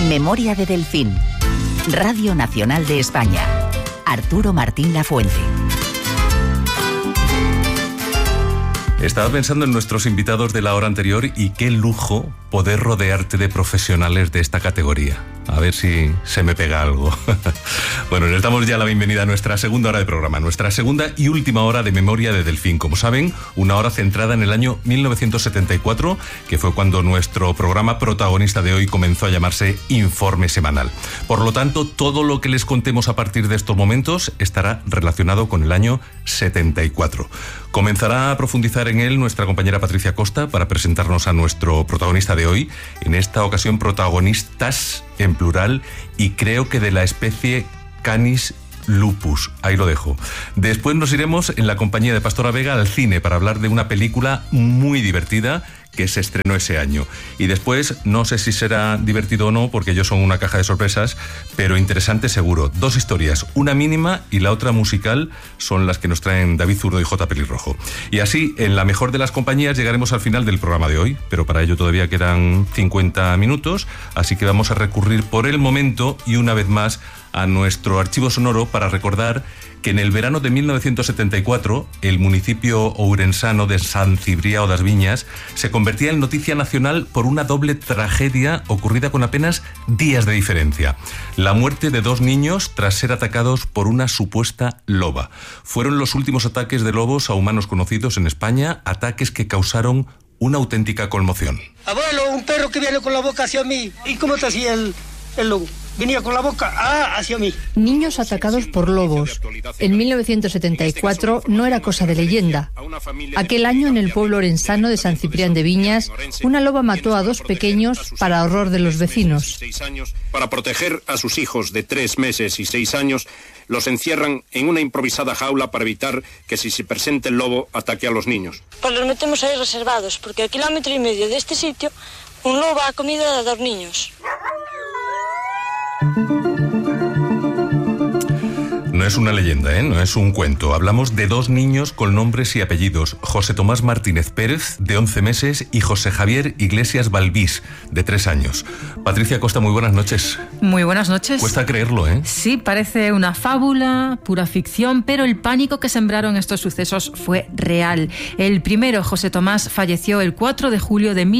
Memoria de Delfín. Radio Nacional de España. Arturo Martín Lafuente. Estaba pensando en nuestros invitados de la hora anterior y qué lujo poder rodearte de profesionales de esta categoría. A ver si se me pega algo. Bueno, les damos ya la bienvenida a nuestra segunda hora de programa, nuestra segunda y última hora de Memoria de Delfín. Como saben, una hora centrada en el año 1974, que fue cuando nuestro programa protagonista de hoy comenzó a llamarse Informe Semanal. Por lo tanto, todo lo que les contemos a partir de estos momentos estará relacionado con el año 74. Comenzará a profundizar en él nuestra compañera Patricia Costa para presentarnos a nuestro protagonista de hoy, en esta ocasión protagonistas en plural, y creo que de la especie Canis lupus. Ahí lo dejo. Después nos iremos en la compañía de Pastora Vega al cine para hablar de una película muy divertida que se estrenó ese año. Y después, no sé si será divertido o no, porque ellos son una caja de sorpresas, pero interesante seguro. Dos historias, una mínima y la otra musical, son las que nos traen David Zurdo y J. Pelirrojo. Y así, en la mejor de las compañías, llegaremos al final del programa de hoy, pero para ello todavía quedan 50 minutos, así que vamos a recurrir por el momento y una vez más a nuestro archivo sonoro para recordar que en el verano de 1974 el municipio ourensano de San Cibriao das Viñas se convertía en noticia nacional por una doble tragedia ocurrida con apenas días de diferencia. La muerte de dos niños tras ser atacados por una supuesta loba. Fueron los últimos ataques de lobos a humanos conocidos en España, ataques que causaron una auténtica conmoción. Abuelo, un perro que viene con la boca hacia mí. ¿Y cómo te hacía el lobo? Venía con la boca hacia mí. Niños atacados por lobos. En 1974 no era cosa de leyenda. Aquel año, en el pueblo orensano de San Ciprián de Viñas, una loba mató a dos pequeños para horror de los vecinos. Para proteger a sus hijos de 3 meses y 6 años, los encierran en una improvisada jaula para evitar que, si se presenta el lobo, ataque a los niños. Pues los metemos ahí reservados, porque a 1,5 kilómetros de este sitio, un lobo ha comido a 2 niños. No es una leyenda, no es un cuento. Hablamos de dos niños con nombres y apellidos. José Tomás Martínez Pérez, de 11 meses, y José Javier Iglesias Balbís, de 3 años. Patricia Costa, muy buenas noches. Muy buenas noches. Cuesta creerlo, ¿eh? Sí, parece una fábula, pura ficción, pero el pánico que sembraron estos sucesos fue real. El primero, José Tomás, falleció el 4 de julio de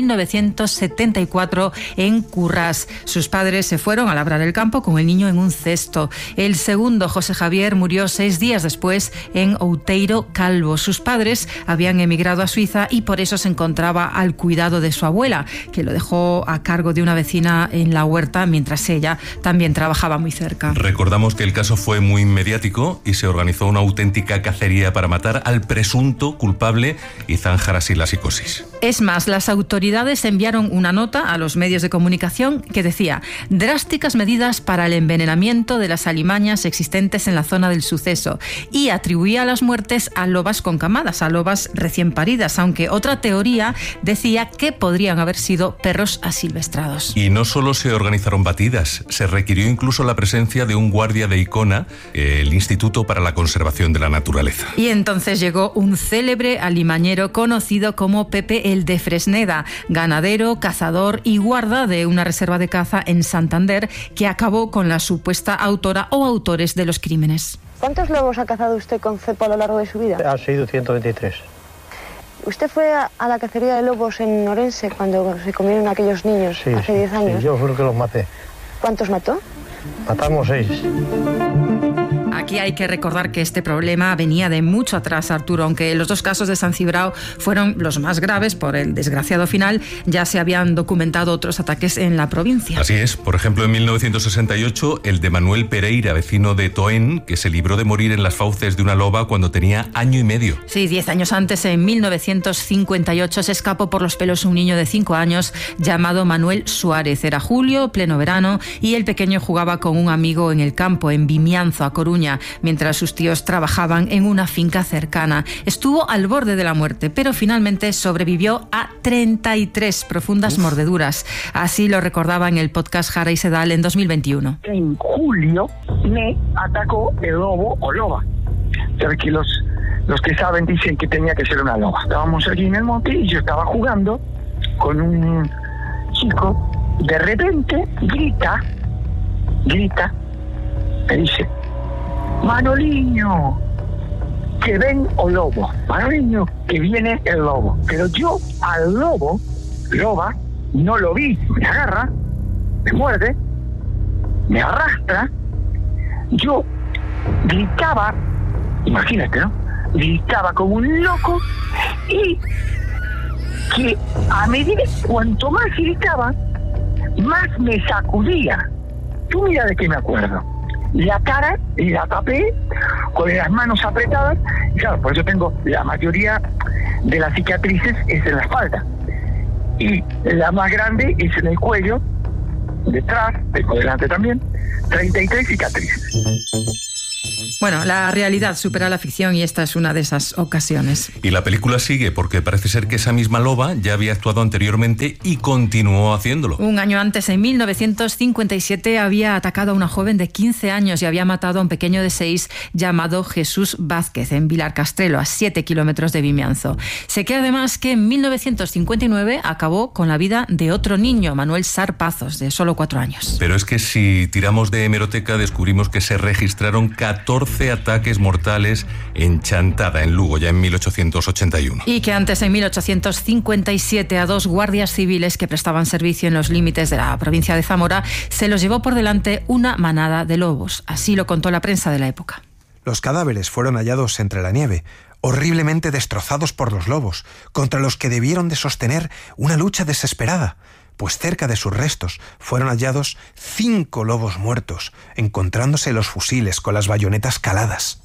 1974 en Currás. Sus padres se fueron a labrar el campo con el niño en un cesto. El segundo, José Javier, murió 6 días después en Outeiro Calvo. Sus padres habían emigrado a Suiza y por eso se encontraba al cuidado de su abuela, que lo dejó a cargo de una vecina en la huerta mientras ella también trabajaba muy cerca. Recordamos que el caso fue muy mediático y se organizó una auténtica cacería para matar al presunto culpable y zanjar así la psicosis. Es más, las autoridades enviaron una nota a los medios de comunicación que decía: drásticas medidas para el envenenamiento de las alimañas existentes en la zona del suceso, y atribuía las muertes a lobas con camadas, a lobas recién paridas, aunque otra teoría decía que podrían haber sido perros asilvestrados. Y no solo se organizaron batidas, se requirió incluso la presencia de un guardia de Icona, el Instituto para la Conservación de la Naturaleza. Y entonces llegó un célebre alimañero conocido como Pepe el de Fresneda, ganadero, cazador y guarda de una reserva de caza en Santander, que acabó con la supuesta autora o autores de los crímenes. ¿Cuántos lobos ha cazado usted con cepo a lo largo de su vida? Ha sido 123. ¿Usted fue a la cacería de lobos en Orense cuando se comieron aquellos niños hace 10 años? Sí, yo creo que los maté. ¿Cuántos mató? Matamos 6. Aquí hay que recordar que este problema venía de mucho atrás, Arturo. Aunque los dos casos de San Cibriao fueron los más graves por el desgraciado final, ya se habían documentado otros ataques en la provincia. Así es. Por ejemplo, en 1968, el de Manuel Pereira, vecino de Toén, que se libró de morir en las fauces de una loba cuando tenía 1 año y medio. Sí, 10 años antes, en 1958, se escapó por los pelos un niño de 5 años llamado Manuel Suárez. Era julio, pleno verano, y el pequeño jugaba con un amigo en el campo, en Vimianzo, a Coruña, mientras sus tíos trabajaban en una finca cercana. Estuvo al borde de la muerte, pero finalmente sobrevivió a 33 profundas mordeduras. Así lo recordaba en el podcast Jara y Sedal en 2021. En julio me atacó el lobo o loba. Porque los que saben dicen que tenía que ser una loba. Estábamos aquí en el monte y yo estaba jugando con un chico de repente grita, me dice, Manoliño, que ven o lobo, Manoliño, que viene el lobo. Pero yo al loba, no lo vi, me agarra, me muerde, me arrastra, yo gritaba, imagínate, ¿no? Gritaba como un loco y que a medida cuanto más gritaba, más me sacudía. Tú mira de qué me acuerdo. La cara la tapé con las manos apretadas, y claro, por eso tengo la mayoría de las cicatrices es en la espalda. Y la más grande es en el cuello, detrás, tengo delante también, 33 cicatrices. Bueno, la realidad supera la ficción y esta es una de esas ocasiones. Y la película sigue porque parece ser que esa misma loba ya había actuado anteriormente y continuó haciéndolo. Un año antes, en 1957, había atacado a una joven de 15 años y había matado a un pequeño de 6 llamado Jesús Vázquez en Vilar Castrelo, a 7 kilómetros de Vimianzo. Se cree además que en 1959 acabó con la vida de otro niño, Manuel Sarpazos, de solo 4 años. Pero es que si tiramos de hemeroteca descubrimos que se registraron 14 ataques mortales en Chantada, en Lugo, ya en 1881. Y que antes, en 1857, a 2 guardias civiles que prestaban servicio en los límites de la provincia de Zamora se los llevó por delante una manada de lobos. Así lo contó la prensa de la época. Los cadáveres fueron hallados entre la nieve, horriblemente destrozados por los lobos, contra los que debieron de sostener una lucha desesperada. Pues cerca de sus restos fueron hallados 5 lobos muertos, encontrándose los fusiles con las bayonetas caladas.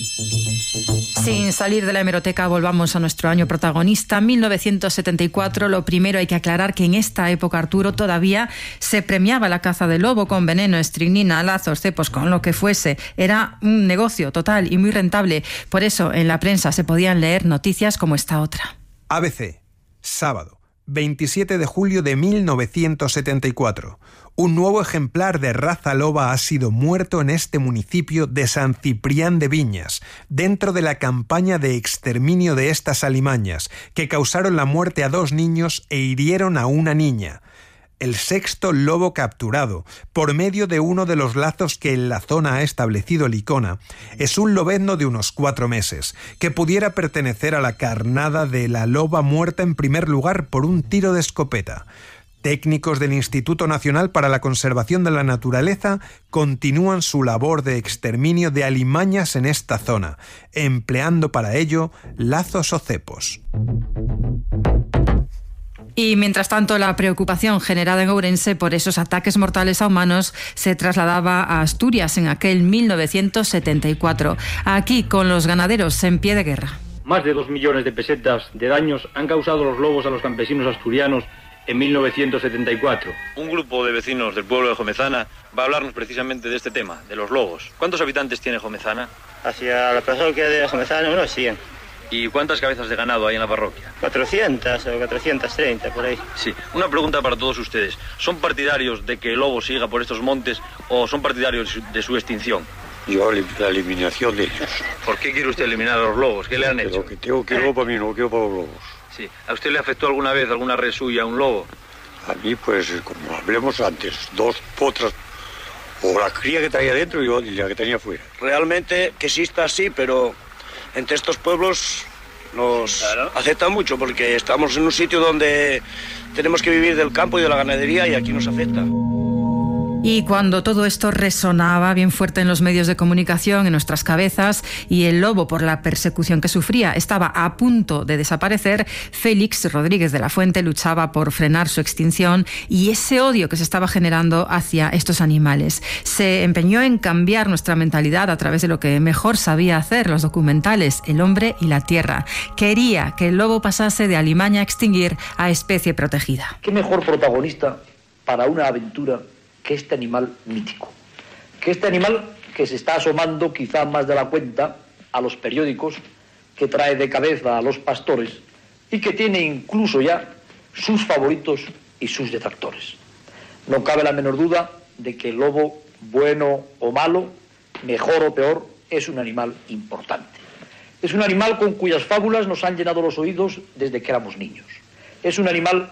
Sin salir de la hemeroteca, volvamos a nuestro año protagonista, 1974. Lo primero, hay que aclarar que en esta época, Arturo, todavía se premiaba la caza de lobo con veneno, estricnina, lazos, cepos, con lo que fuese. Era un negocio total y muy rentable. Por eso, en la prensa se podían leer noticias como esta otra. ABC, sábado, 27 de julio de 1974. Un nuevo ejemplar de raza loba ha sido muerto en este municipio de San Ciprián de Viñas, dentro de la campaña de exterminio de estas alimañas, que causaron la muerte a 2 niños e hirieron a una niña. El 6º lobo capturado, por medio de uno de los lazos que en la zona ha establecido el ICONA, es un lobezno de unos 4 meses, que pudiera pertenecer a la carnada de la loba muerta en primer lugar por un tiro de escopeta. Técnicos del Instituto Nacional para la Conservación de la Naturaleza continúan su labor de exterminio de alimañas en esta zona, empleando para ello lazos o cepos. Y mientras tanto, la preocupación generada en Ourense por esos ataques mortales a humanos se trasladaba a Asturias en aquel 1974. Aquí, con los ganaderos en pie de guerra. Más de 2 millones de pesetas de daños han causado los lobos a los campesinos asturianos en 1974. Un grupo de vecinos del pueblo de Jomezana va a hablarnos precisamente de este tema, de los lobos. ¿Cuántos habitantes tiene Jomezana? Hacia la parroquia de Jomezana, unos 100. ¿Y cuántas cabezas de ganado hay en la parroquia? 400 o 430, por ahí. Sí, una pregunta para todos ustedes. ¿Son partidarios de que el lobo siga por estos montes o son partidarios de su extinción? Yo la eliminación de ellos. ¿Por qué quiere usted eliminar a los lobos? ¿Qué le han hecho? Que tengo que lobo para mí, no quiero para los lobos. Sí. ¿A usted le afectó alguna vez, alguna res suya, un lobo? A mí, pues, como hablemos antes, 2 potras, o la cría que traía dentro y la que tenía fuera. Realmente que exista así, pero entre estos pueblos nos afecta mucho porque estamos en un sitio donde tenemos que vivir del campo y de la ganadería y aquí nos afecta. Y cuando todo esto resonaba bien fuerte en los medios de comunicación, en nuestras cabezas, y el lobo, por la persecución que sufría, estaba a punto de desaparecer, Félix Rodríguez de la Fuente luchaba por frenar su extinción y ese odio que se estaba generando hacia estos animales. Se empeñó en cambiar nuestra mentalidad a través de lo que mejor sabía hacer, los documentales El hombre y la tierra. Quería que el lobo pasase de alimaña a extinguir a especie protegida. ¿Qué mejor protagonista para una aventura que este animal mítico? Que este animal que se está asomando quizá más de la cuenta a los periódicos, que trae de cabeza a los pastores y que tiene incluso ya sus favoritos y sus detractores. No cabe la menor duda de que el lobo, bueno o malo, mejor o peor, es un animal importante. Es un animal con cuyas fábulas nos han llenado los oídos desde que éramos niños. Es un animal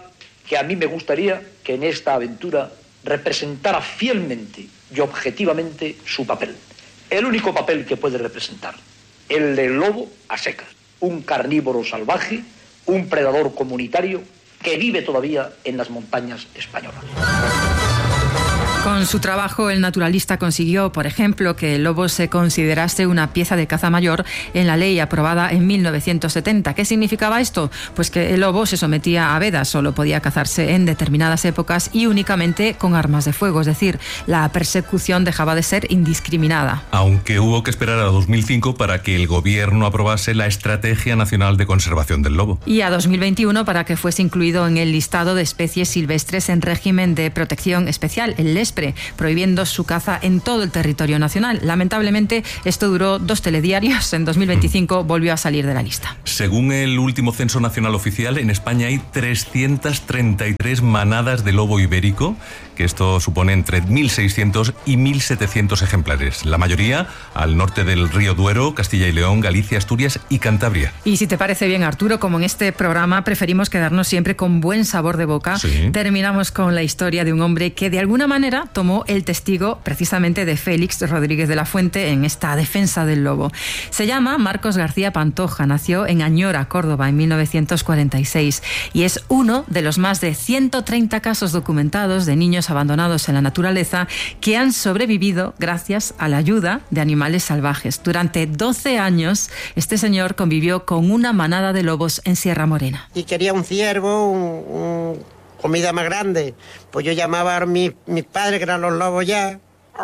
que a mí me gustaría que en esta aventura representara fielmente y objetivamente su papel. El único papel que puede representar, el del lobo a secas, un carnívoro salvaje, un predador comunitario que vive todavía en las montañas españolas. Con su trabajo, el naturalista consiguió, por ejemplo, que el lobo se considerase una pieza de caza mayor en la ley aprobada en 1970. ¿Qué significaba esto? Pues que el lobo se sometía a vedas, solo podía cazarse en determinadas épocas y únicamente con armas de fuego, es decir, la persecución dejaba de ser indiscriminada. Aunque hubo que esperar a 2005 para que el gobierno aprobase la Estrategia Nacional de Conservación del Lobo. Y a 2021 para que fuese incluido en el listado de especies silvestres en régimen de protección especial, el LESPRE, prohibiendo su caza en todo el territorio nacional. Lamentablemente, esto duró 2 telediarios. En 2025 volvió a salir de la lista. Según el último censo nacional oficial, en España hay 333 manadas de lobo ibérico, que esto supone entre 1.600 y 1.700 ejemplares. La mayoría al norte del río Duero, Castilla y León, Galicia, Asturias y Cantabria. Y si te parece bien, Arturo, como en este programa preferimos quedarnos siempre con buen sabor de boca, sí, terminamos con la historia de un hombre que de alguna manera tomó el testigo precisamente de Félix Rodríguez de la Fuente en esta defensa del lobo. Se llama Marcos García Pantoja, nació en Añora, Córdoba, en 1946 y es uno de los más de 130 casos documentados de niños abandonados en la naturaleza que han sobrevivido gracias a la ayuda de animales salvajes. Durante 12 años, este señor convivió con una manada de lobos en Sierra Morena. Y quería un ciervo, comida más grande. Pues yo llamaba a mis padres, que eran los lobos ya.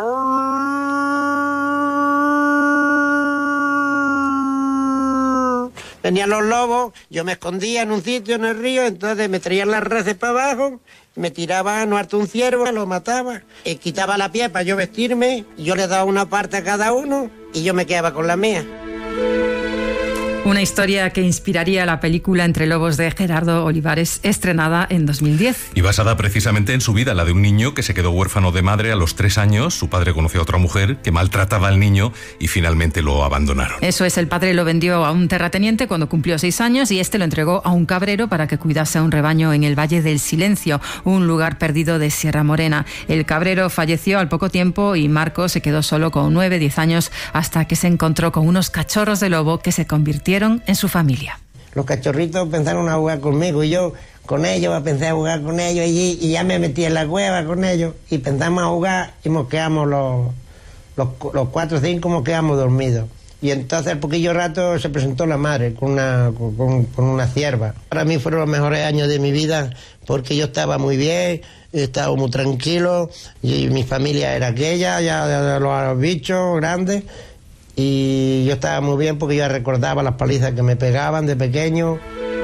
Venían los lobos, yo me escondía en un sitio en el río, entonces me traían las reses para abajo, me tiraba no harto un ciervo, lo mataba, quitaba la piel para yo vestirme, yo le daba una parte a cada uno y yo me quedaba con la mía. Una historia que inspiraría la película Entre lobos de Gerardo Olivares, estrenada en 2010. Y basada precisamente en su vida, la de un niño que se quedó huérfano de madre a los 3 años. Su padre conoció a otra mujer que maltrataba al niño y finalmente lo abandonaron. Eso es, el padre lo vendió a un terrateniente cuando cumplió 6 años y este lo entregó a un cabrero para que cuidase a un rebaño en el Valle del Silencio, un lugar perdido de Sierra Morena. El cabrero falleció al poco tiempo y Marcos se quedó solo con 9-10 años hasta que se encontró con unos cachorros de lobo que se convirtieron en su familia. Los cachorritos pensaron a jugar conmigo y yo con ellos pensé a jugar con ellos y ya me metí en la cueva con ellos y pensamos a jugar y mosqueamos los 4 o 5 mosqueamos dormidos. Y entonces al poquillo rato se presentó la madre con una cierva. Para mí fueron los mejores años de mi vida porque yo estaba muy bien, estaba muy tranquilo y mi familia era aquella, ya los bichos grandes. Y yo estaba muy bien porque yo recordaba las palizas que me pegaban de pequeño.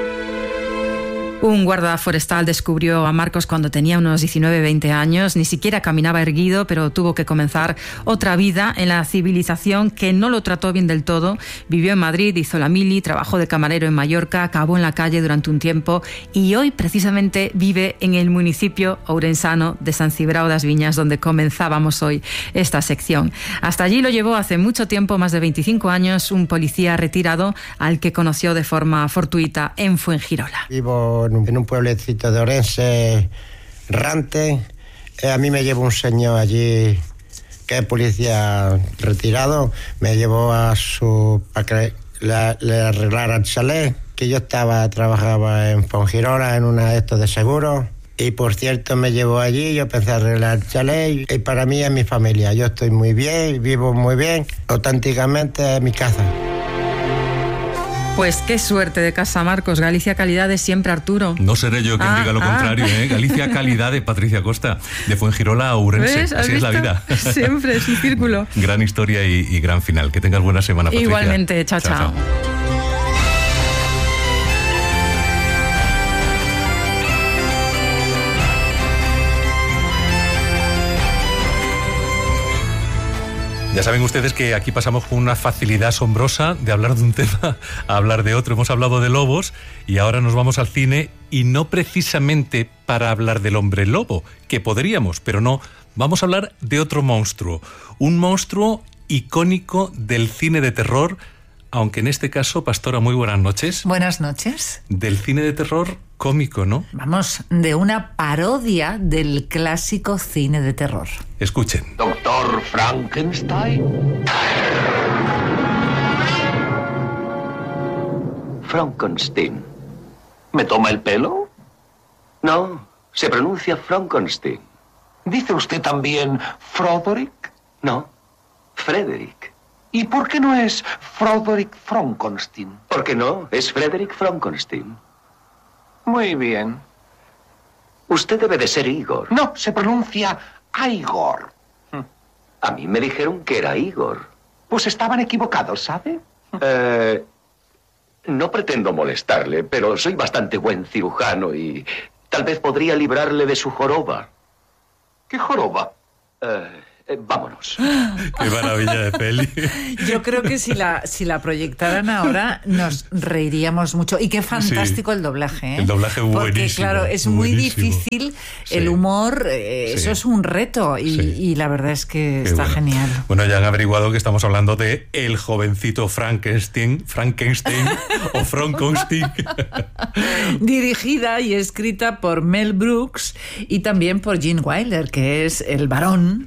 Un guarda forestal descubrió a Marcos cuando tenía unos 19-20 años. Ni siquiera caminaba erguido, pero tuvo que comenzar otra vida en la civilización que no lo trató bien del todo. Vivió en Madrid, hizo la mili, trabajó de camarero en Mallorca, acabó en la calle durante un tiempo y hoy precisamente vive en el municipio ourensano de San Cibrao das Viñas, donde comenzábamos hoy esta sección. Hasta allí lo llevó hace mucho tiempo, más de 25 años, un policía retirado al que conoció de forma fortuita en Fuengirola. Vivo en un pueblecito de Orense, Rante. A mí me llevó un señor allí que es policía retirado, me llevó para que le arreglara el chalet, que yo trabajaba en Fuengirola en una de estos de seguros. Y por cierto me llevó allí, yo empecé a arreglar el chalet y para mí es mi familia. Yo estoy muy bien, vivo muy bien, auténticamente es mi casa. Pues qué suerte de casa, Marcos. Galicia Calidad de siempre, Arturo. No seré yo quien diga lo contrario, ¿eh? Galicia Calidad de Patricia Costa, de Fuengirola a Ourense. ¿Ves? Así es la vida. Siempre es un círculo. Gran historia y gran final. Que tengas buena semana, Patricia. Igualmente, chao, chao. Ya saben ustedes que aquí pasamos con una facilidad asombrosa de hablar de un tema a hablar de otro. Hemos hablado de lobos y ahora nos vamos al cine y no precisamente para hablar del hombre lobo, que podríamos, pero no. Vamos a hablar de otro monstruo, un monstruo icónico del cine de terror, aunque en este caso, Pastora, muy buenas noches. Buenas noches. Del cine de terror cómico, ¿no? Vamos, de una parodia del clásico cine de terror. Escuchen. Doctor Frankenstein. Frankenstein. ¿Me toma el pelo? No, se pronuncia Frankenstein. ¿Dice usted también Froderick? No, Frederick. ¿Y por qué no es Froderick Frankenstein? ¿Por qué no? Es Frederick Frankenstein. Muy bien. Usted debe de ser Igor. No, se pronuncia Igor. A mí me dijeron que era Igor. Pues estaban equivocados, ¿sabe? No pretendo molestarle, pero soy bastante buen cirujano y tal vez podría librarle de su joroba. ¿Qué joroba? Vámonos. Qué maravilla de peli. Yo creo que si la proyectaran ahora nos reiríamos mucho. Y qué fantástico el doblaje, ¿eh? El doblaje buenísimo. Porque claro, es muy difícil el humor, eso es un reto y la verdad es que está genial. Bueno, ya han averiguado que estamos hablando de el jovencito Frankenstein o Frankenstein. Dirigida y escrita por Mel Brooks y también por Gene Wilder, que es el varón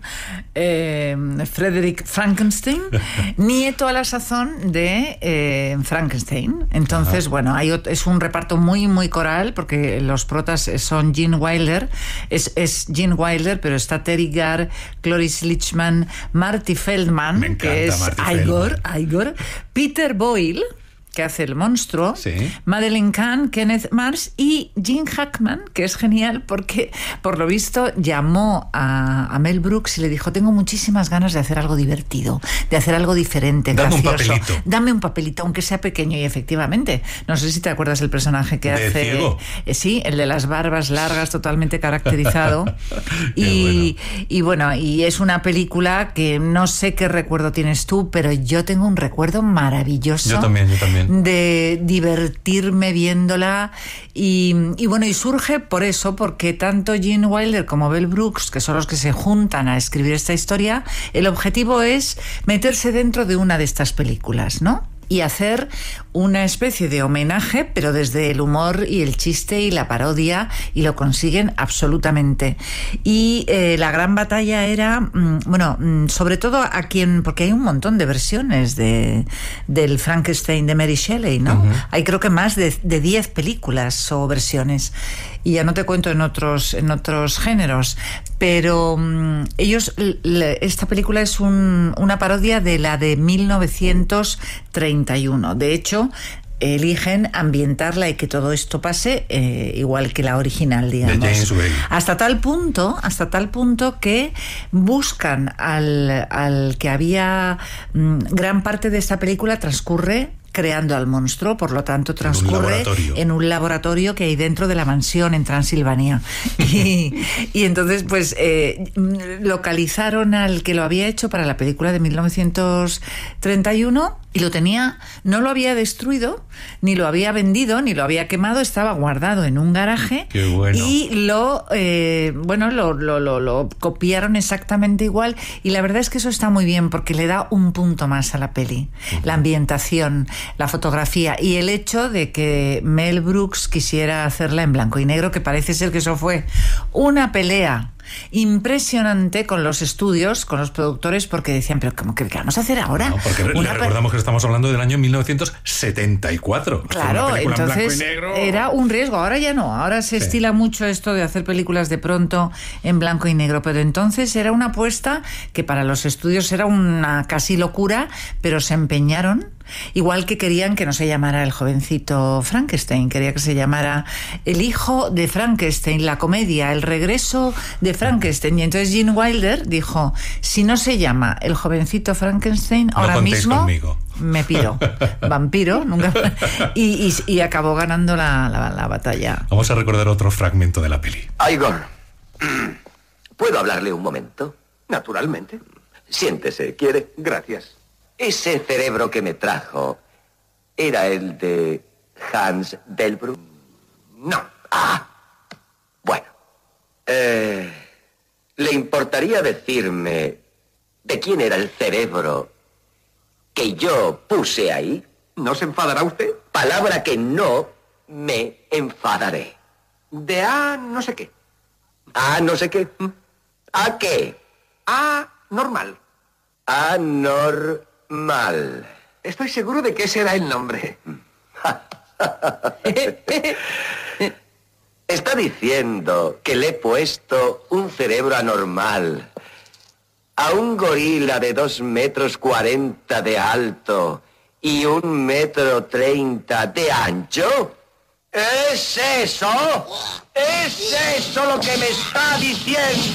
Frederick Frankenstein, nieto a la sazón de Frankenstein. Entonces, bueno, es un reparto muy, muy coral, porque los protas son Gene Wilder, es Gene Wilder, pero está Terry Garr, Cloris Leachman, Marty Feldman, que es Igor, Peter Boyle, que hace el monstruo, Madeleine Kahn, Kenneth Mars y Gene Hackman, que es genial porque, por lo visto, llamó a Mel Brooks y le dijo: tengo muchísimas ganas de hacer algo divertido, de hacer algo diferente, gracioso. Dame un papelito, aunque sea pequeño. Y efectivamente, no sé si te acuerdas el personaje que hace... ciego. Sí, el de las barbas largas, totalmente caracterizado. y bueno, y es una película que no sé qué recuerdo tienes tú, pero yo tengo un recuerdo maravilloso. Yo también. De divertirme viéndola y bueno, y surge por eso, porque tanto Gene Wilder como Mel Brooks, que son los que se juntan a escribir esta historia, el objetivo es meterse dentro de una de estas películas, ¿no? Y hacer una especie de homenaje, pero desde el humor y el chiste y la parodia, y lo consiguen absolutamente. Y la gran batalla era, bueno, sobre todo porque hay un montón de versiones del Frankenstein de Mary Shelley, ¿no? Hay creo que más de 10 películas o versiones. Y ya no te cuento en otros géneros, pero esta película es una parodia de la de 1931. De hecho, eligen ambientarla y que todo esto pase igual que la original, digamos. De James Whale. Hasta tal punto que buscan al que había gran parte de esta película transcurre creando al monstruo, por lo tanto transcurre en un laboratorio que hay dentro de la mansión en Transilvania. Y entonces pues localizaron al que lo había hecho para la película de 1931 y no lo había destruido, ni lo había vendido, ni lo había quemado, estaba guardado en un garaje. Qué bueno. Y lo copiaron exactamente igual, y la verdad es que eso está muy bien porque le da un punto más a la peli. La ambientación, la fotografía y el hecho de que Mel Brooks quisiera hacerla en blanco y negro, que parece ser que eso fue una pelea impresionante con los estudios, con los productores, porque decían, pero ¿cómo que vamos a hacer ahora? No, porque recordamos que estamos hablando del año 1974. Claro, entonces era un riesgo. Ahora ya no, ahora se estila mucho esto de hacer películas de pronto en blanco y negro, pero entonces era una apuesta que para los estudios era una casi locura, pero se empeñaron. Igual que querían que no se llamara El jovencito Frankenstein, quería que se llamara El hijo de Frankenstein, la comedia, el regreso de Frankenstein. Y entonces Gene Wilder dijo: si no se llama El jovencito Frankenstein, ahora mismo conmigo. Me piro. Vampiro, nunca. Y acabó ganando la batalla. Vamos a recordar otro fragmento de la peli. Igor, ¿puedo hablarle un momento? Naturalmente. Siéntese, ¿quiere? Gracias. ¿Ese cerebro que me trajo era el de Hans Delbrück? No. Bueno. ¿Le importaría decirme de quién era el cerebro que yo puse ahí? ¿No se enfadará usted? Palabra que no me enfadaré. De A no sé qué. ¿A no sé qué? ¿A qué? A normal. Anormal. Estoy seguro de que ese era el nombre. Está diciendo que le he puesto un cerebro anormal a un gorila de 2,40 metros de alto y 1,30 metros de ancho. ¿Es eso? ¿Es eso lo que me está diciendo?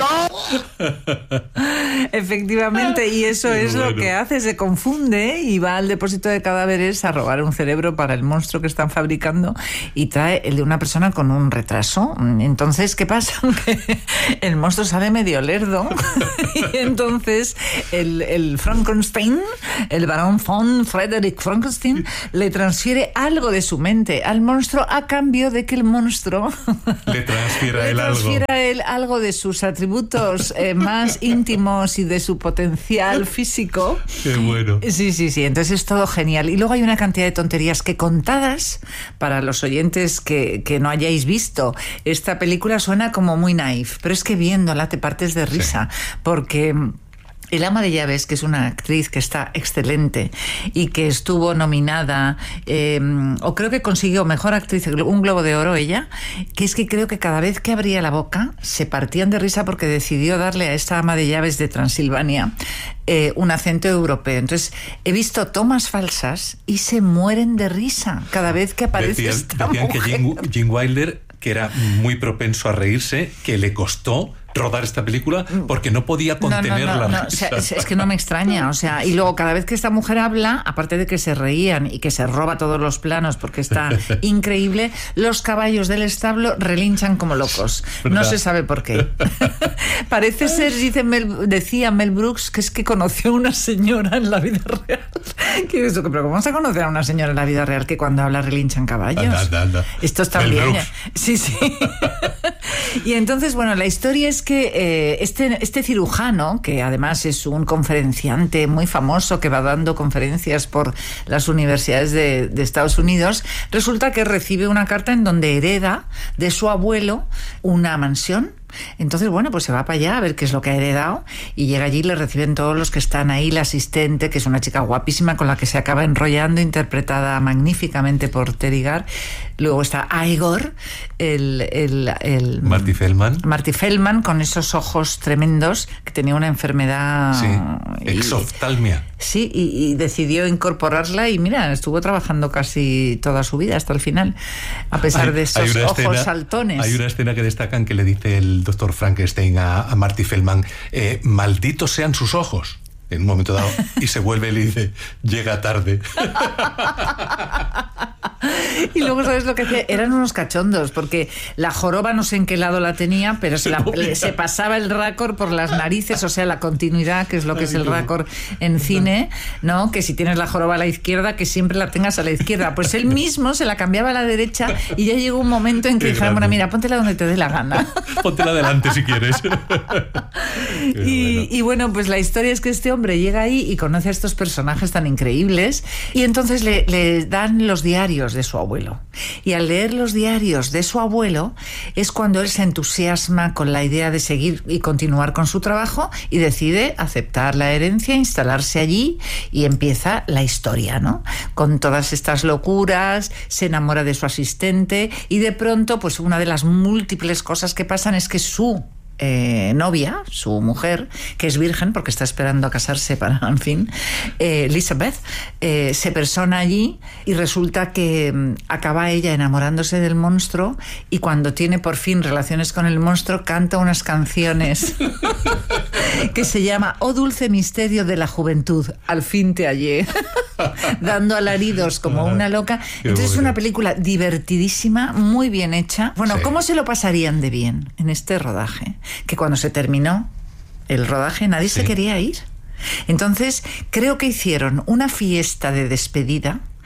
Efectivamente, y eso es lo que hace, se confunde y va al depósito de cadáveres a robar un cerebro para el monstruo que están fabricando y trae el de una persona con un retraso. Entonces, ¿qué pasa? Que el monstruo sale medio lerdo y entonces el Frankenstein, el barón von Frederick Frankenstein, le transfiere algo de su mente al monstruo a cambio de que el monstruo le transfiera él algo de sus atributos más íntimos y de su potencial físico. Qué bueno. Sí. Entonces es todo genial. Y luego hay una cantidad de tonterías que, contadas para los oyentes que no hayáis visto esta película, suena como muy naif, pero es que viéndola te partes de risa, porque el ama de llaves, que es una actriz que está excelente y que estuvo nominada, o creo que consiguió mejor actriz, un Globo de Oro ella, que es que creo que cada vez que abría la boca se partían de risa porque decidió darle a esta ama de llaves de Transilvania un acento europeo. Entonces he visto tomas falsas y se mueren de risa cada vez que aparece esta mujer. Decían que Gene Wilder, que era muy propenso a reírse, que le costó rodar esta película porque no podía contener la risa. O sea, es que no me extraña, o sea, y luego cada vez que esta mujer habla, aparte de que se reían y que se roba todos los planos porque está increíble, los caballos del establo relinchan como locos. No se sabe por qué. Parece ser, decía Mel Brooks, que es que conoció a una señora en la vida real. Pero ¿cómo se conoce a una señora en la vida real que cuando habla relinchan caballos? Esto está bien. Sí. Y entonces, bueno, la historia es que este cirujano, que además es un conferenciante muy famoso que va dando conferencias por las universidades de Estados Unidos, resulta que recibe una carta en donde hereda de su abuelo una mansión. Entonces, bueno, pues se va para allá a ver qué es lo que ha heredado y llega allí y le reciben todos los que están ahí, la asistente, que es una chica guapísima con la que se acaba enrollando, interpretada magníficamente por Teri Garr. Luego está Igor, el Marty Feldman. Marty Feldman, con esos ojos tremendos, que tenía una enfermedad... Sí, exoftalmia. Sí, y decidió incorporarla y mira, estuvo trabajando casi toda su vida hasta el final, a pesar de esos ojos saltones. Hay una escena que destacan que le dice el doctor Frankenstein a Marty Feldman, malditos sean sus ojos, en un momento dado, y se vuelve y le dice, llega tarde. Y luego, ¿sabes lo que hacía? Eran unos cachondos, porque la joroba no sé en qué lado la tenía, pero se pasaba el raccord por las narices, o sea, la continuidad, que es lo que es el raccord en cine, ¿no? Que si tienes la joroba a la izquierda, que siempre la tengas a la izquierda. Pues él mismo se la cambiaba a la derecha y ya llegó un momento en que dijeron, bueno, mira, póntela donde te dé la gana. Póntela adelante si quieres. Y bueno, pues la historia es que este hombre llega ahí y conoce a estos personajes tan increíbles y entonces le dan los diarios de su abuelo. Y al leer los diarios de su abuelo es cuando él se entusiasma con la idea de seguir y continuar con su trabajo y decide aceptar la herencia, instalarse allí y empieza la historia, ¿no? Con todas estas locuras, se enamora de su asistente y de pronto, pues una de las múltiples cosas que pasan es que su novia, su mujer, que es virgen porque está esperando a casarse para, en fin, Elizabeth, se persona allí y resulta que acaba ella enamorándose del monstruo y cuando tiene por fin relaciones con el monstruo canta unas canciones que se llama Oh dulce misterio de la juventud, al fin te hallé, dando alaridos como una loca. Entonces es una película divertidísima, muy bien hecha. Bueno, sí. ¿Cómo se lo pasarían de bien en este rodaje? Que cuando se terminó el rodaje nadie se quería ir. Entonces creo que hicieron una fiesta de despedida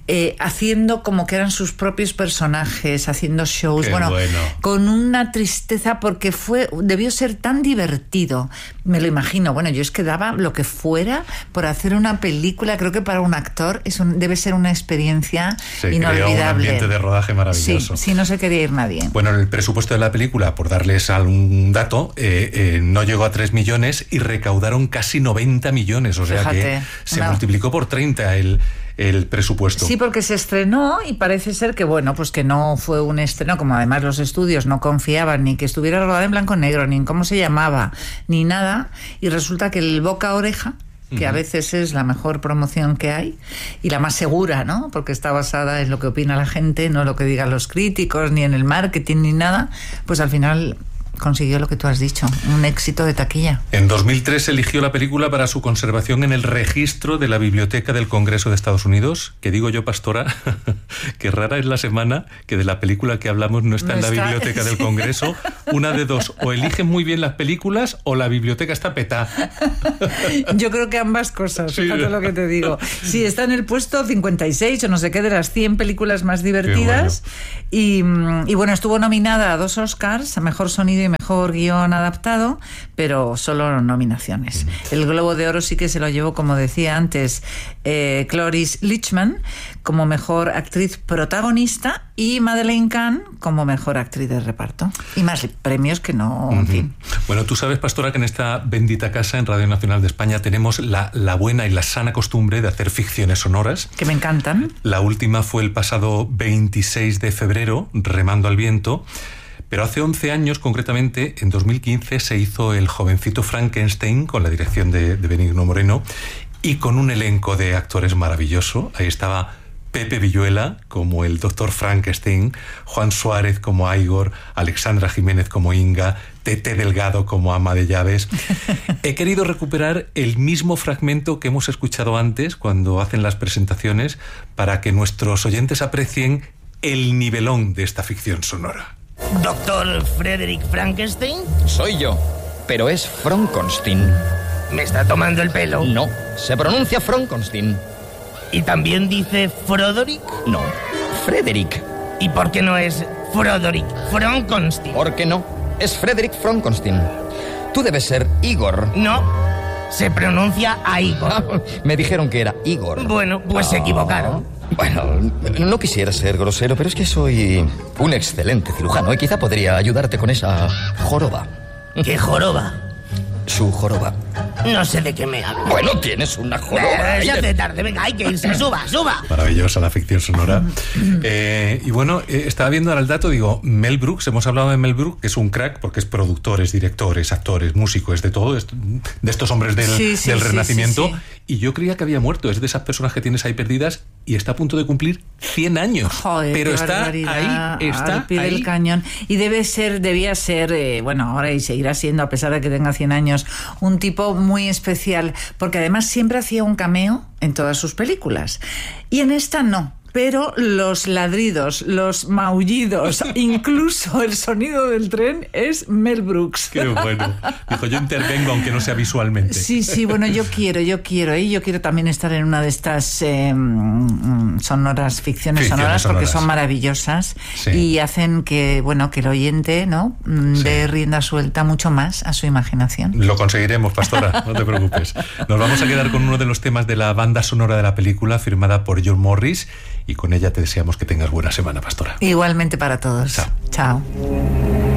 haciendo como que eran sus propios personajes, haciendo shows, bueno, con una tristeza, porque debió ser tan divertido, me lo imagino. Bueno, yo es que daba lo que fuera por hacer una película. Creo que para un actor debe ser una experiencia inolvidable. Creó un ambiente de rodaje maravilloso. Sí, no se quería ir nadie. Bueno, el presupuesto de la película, por darles algún dato, no llegó a 3 millones y recaudaron casi 90 millones, o sea, fíjate, que se multiplicó por 30 el presupuesto. Sí, porque se estrenó y parece ser que, bueno, pues que no fue un estreno, como además los estudios no confiaban ni que estuviera rodada en blanco y negro, ni en cómo se llamaba, ni nada, y resulta que el boca a oreja, que a veces es la mejor promoción que hay y la más segura, ¿no? Porque está basada en lo que opina la gente, no lo que digan los críticos, ni en el marketing, ni nada, pues al final consiguió lo que tú has dicho, un éxito de taquilla. En 2003 eligió la película para su conservación en el registro de la Biblioteca del Congreso de Estados Unidos, que digo yo, Pastora, que rara es la semana que de la película que hablamos no está en la Biblioteca del Congreso. Una de dos, o eligen muy bien las películas o la biblioteca está petada. Yo creo que ambas cosas, fíjate lo que te digo. Sí, está en el puesto 56 o no sé qué de las 100 películas más divertidas. Bueno. Y bueno, estuvo nominada a 2 Oscars, a Mejor Sonido y Mejor Guión Adaptado, pero solo nominaciones. El Globo de Oro sí que se lo llevó, como decía antes, Cloris Leachman como Mejor Actriz Protagonista y Madeleine Kahn como Mejor Actriz de Reparto. Y más premios que no, en fin. Bueno, tú sabes, Pastora, que en esta bendita casa, en Radio Nacional de España, tenemos la buena y la sana costumbre de hacer ficciones sonoras. Que me encantan. La última fue el pasado 26 de febrero, Remando al Viento. Pero hace 11 años, concretamente, en 2015, se hizo El jovencito Frankenstein, con la dirección de Benigno Moreno, y con un elenco de actores maravilloso. Ahí estaba Pepe Villuela como el Dr. Frankenstein, Juan Suárez como Igor, Alexandra Jiménez como Inga, Tete Delgado como ama de llaves. He querido recuperar el mismo fragmento que hemos escuchado antes, cuando hacen las presentaciones, para que nuestros oyentes aprecien el nivelón de esta ficción sonora. ¿Doctor Frederick Frankenstein? Soy yo, pero es Frankenstein. ¿Me está tomando el pelo? No, se pronuncia Frankenstein. ¿Y también dice Froderick? No, Frederick. ¿Y por qué no es Froderick Frankenstein? ¿Por qué no? Es Frederick Frankenstein. Tú debes ser Igor. No, se pronuncia Igor. Me dijeron que era Igor. Bueno, pues se equivocaron. Bueno, no quisiera ser grosero, pero es que soy un excelente cirujano y quizá podría ayudarte con esa joroba. ¿Qué joroba? Su joroba. No sé de qué me hablas. Bueno, tienes una joroba. Ya hace tarde, venga, hay que irse, suba. Maravillosa la ficción sonora. Y bueno, estaba viendo ahora el dato, digo, Mel Brooks, hemos hablado de Mel Brooks, que es un crack porque es productor, es director, es actor, es músico, es de todo, de estos hombres del Renacimiento. Sí. Y yo creía que había muerto, es de esas personas que tienes ahí perdidas y está a punto de cumplir 100 años. Joder, pero está ahí, está al pie del cañón. Y debía ser, bueno, ahora y seguirá siendo, a pesar de que tenga 100 años, un tipo muy especial, porque además siempre hacía un cameo en todas sus películas. Y en esta no. Pero los ladridos, los maullidos, incluso el sonido del tren es Mel Brooks. Qué bueno. Dijo, yo intervengo aunque no sea visualmente. Sí, bueno, yo quiero también estar en una de estas ficciones sonoras, porque son maravillosas y hacen que, bueno, que el oyente, ¿no?, dé rienda suelta mucho más a su imaginación. Lo conseguiremos, Pastora, no te preocupes. Nos vamos a quedar con uno de los temas de la banda sonora de la película, firmada por John Morris, y con ella te deseamos que tengas buena semana, Pastora. Igualmente para todos. Chao.